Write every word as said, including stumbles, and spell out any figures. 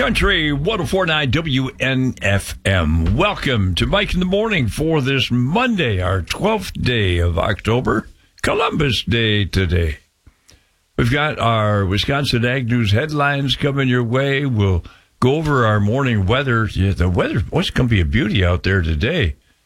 Country one oh four point nine W N F M. Welcome to Mike in the Morning for this Monday, our twelfth day of October, Columbus Day today. We've got our Wisconsin Ag News headlines coming your way. We'll go over our morning weather. Yeah, the weather was going to be a beauty out there today.